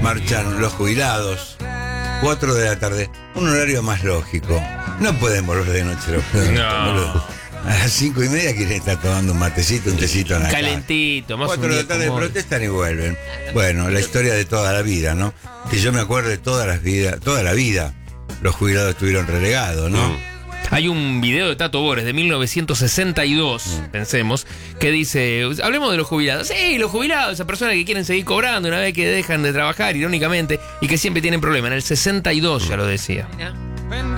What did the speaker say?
marchan los jubilados. 4 de la tarde, un horario más lógico. No pueden volver de noche los jubilados. Boludo. A las 5:30 quieren estar tomando un matecito, un tecito en la calentito, más 4 de la tarde protestan y vuelven. Bueno, la historia de toda la vida, ¿no? Que yo me acuerdo de toda la vida, los jubilados estuvieron relegados, ¿no? Hay un video de Tato Bores de 1962, pensemos, que dice, hablemos de los jubilados. Sí, los jubilados, esas personas que quieren seguir cobrando una vez que dejan de trabajar, irónicamente, y que siempre tienen problemas. En el 62 ya lo decía.